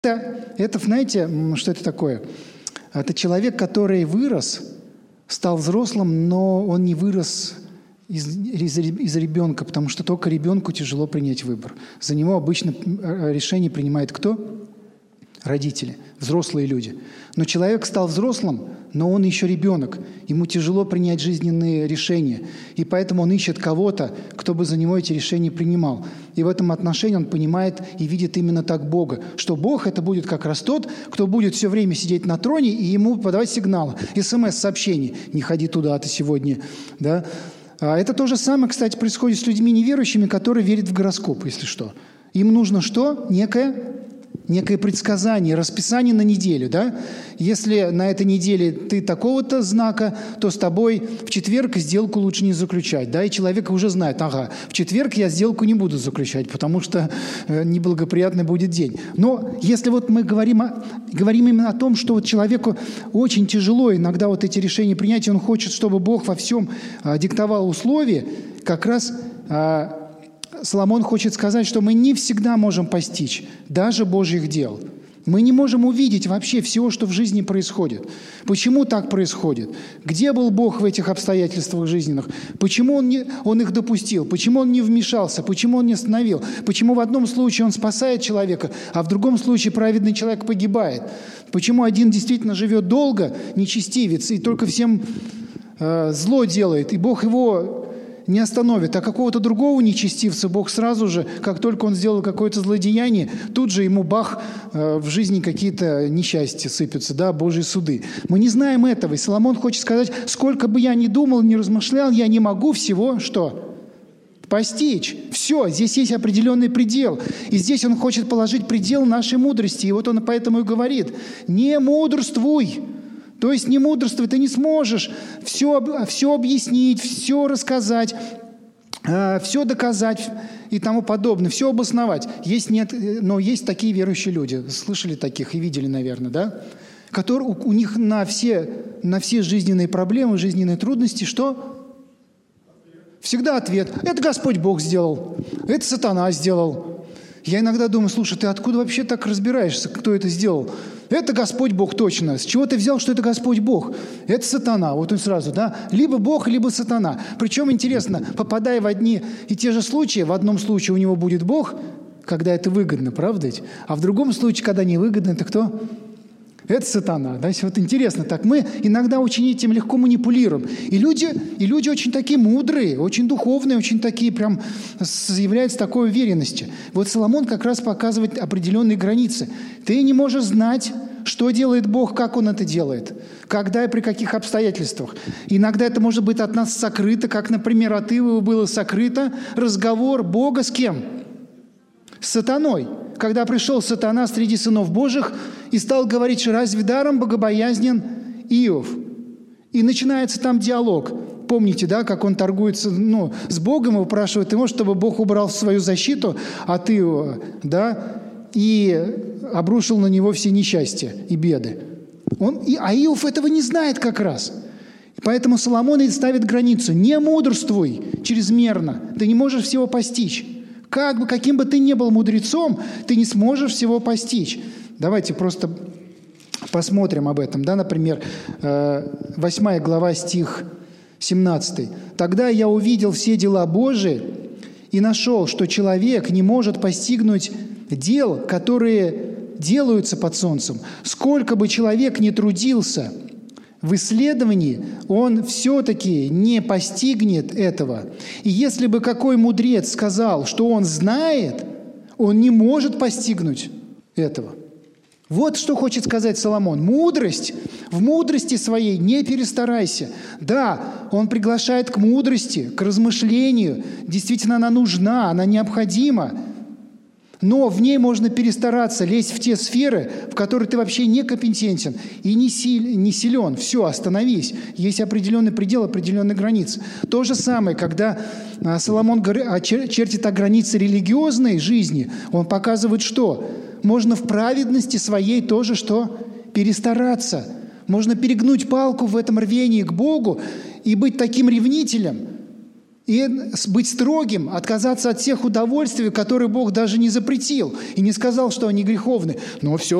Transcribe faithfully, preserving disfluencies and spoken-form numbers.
Это, это, знаете, что это такое? Это человек, который вырос, стал взрослым, но он не вырос из, из, из ребенка, потому что только ребенку тяжело принять выбор. За него обычно решение принимает кто? Родители, взрослые люди. Но человек стал взрослым, но он еще ребенок. Ему тяжело принять жизненные решения. И поэтому он ищет кого-то, кто бы за него эти решения принимал. И в этом отношении он понимает и видит именно так Бога. Что Бог – это будет как раз тот, кто будет все время сидеть на троне и ему подавать сигналы. СМС-сообщения. «Не ходи туда, ты сегодня». Да? А это то же самое, кстати, происходит с людьми неверующими, которые верят в гороскоп, если что. Им нужно что? Некое... Некое предсказание, расписание на неделю, да? Если на этой неделе ты такого-то знака, то с тобой в четверг сделку лучше не заключать, да? И человек уже знает, ага, в четверг я сделку не буду заключать, потому что э, неблагоприятный будет день. Но если вот мы говорим, о, говорим именно о том, что вот человеку очень тяжело иногда вот эти решения принять, и он хочет, чтобы Бог во всем э, диктовал условия, как раз... Э, Соломон хочет сказать, что мы не всегда можем постичь даже Божьих дел. Мы не можем увидеть вообще всего, что в жизни происходит. Почему так происходит? Где был Бог в этих обстоятельствах жизненных? Почему Он, не, он их допустил? Почему Он не вмешался? Почему Он не остановил? Почему в одном случае Он спасает человека, а в другом случае праведный человек погибает? Почему один действительно живет долго, нечестивец, и только всем э, зло делает, и Бог его... не остановит, а какого-то другого нечестивца Бог сразу же, как только он сделал какое-то злодеяние, тут же ему бах, э, в жизни какие-то несчастья сыпятся, да, Божьи суды. Мы не знаем этого, и Соломон хочет сказать, сколько бы я ни думал, ни размышлял, я не могу всего, что? Постичь. Все, здесь есть определенный предел. И здесь он хочет положить предел нашей мудрости. И вот он поэтому и говорит, не мудрствуй. То есть не мудрствуй, ты не сможешь все, все объяснить, все рассказать, э, все доказать и тому подобное, все обосновать. Есть, нет, но есть такие верующие люди, слышали таких и видели, наверное, да? Которые, у, у них на все, на все жизненные проблемы, жизненные трудности, что? Всегда ответ. Это Господь Бог сделал, это сатана сделал. Я иногда думаю, слушай, ты откуда вообще так разбираешься, кто это сделал? Это Господь Бог точно. С чего ты взял, что это Господь Бог? Это сатана. Вот он сразу, да? Либо Бог, либо сатана. Причем, интересно, попадая в одни и те же случаи, в одном случае у него будет Бог, когда это выгодно, правда ведь? А в другом случае, когда невыгодно, это кто? Это сатана. Да? Вот интересно так. Мы иногда очень этим легко манипулируем. И люди, и люди очень такие мудрые, очень духовные, очень такие прям являются такой уверенностью. Вот Соломон как раз показывает определенные границы. Ты не можешь знать, что делает Бог, как Он это делает, когда и при каких обстоятельствах. Иногда это может быть от нас сокрыто, как, например, от Иова было сокрыто разговор Бога с кем? С сатаной. Когда пришел сатана среди сынов Божьих и стал говорить, что разве даром богобоязнен Иов? И начинается там диалог. Помните, да, как он торгуется ну, с Богом и выпрашивает его, чтобы Бог убрал свою защиту от Иова, да, и обрушил на него все несчастья и беды. Он, и, а Иов этого не знает как раз. Поэтому Соломон и ставит границу. Не мудрствуй чрезмерно. Ты не можешь всего постичь. Как бы, каким бы ты ни был мудрецом, ты не сможешь всего постичь. Давайте просто посмотрим об этом. Да, например, восьмая глава, стих семнадцатый. «Тогда я увидел все дела Божии и нашел, что человек не может постигнуть дел, которые делаются под солнцем. Сколько бы человек ни трудился в исследовании, он все-таки не постигнет этого. И если бы какой мудрец сказал, что он знает, он не может постигнуть этого». Вот что хочет сказать Соломон. Мудрость, в мудрости своей не перестарайся. Да, он приглашает к мудрости, к размышлению. Действительно, она нужна, она необходима. Но в ней можно перестараться, лезть в те сферы, в которые ты вообще не компетентен и не, сил, не силен. Все, остановись. Есть определенный предел, определенные границы. То же самое, когда Соломон чертит о границе религиозной жизни, он показывает, что можно в праведности своей тоже что? Перестараться. Можно перегнуть палку в этом рвении к Богу и быть таким ревнителем, и быть строгим, отказаться от тех удовольствий, которые Бог даже не запретил, и не сказал, что они греховны. Но все